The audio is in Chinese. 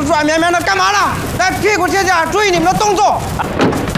转绵绵的干嘛呢？来，屁股贴下，注意你们的动作。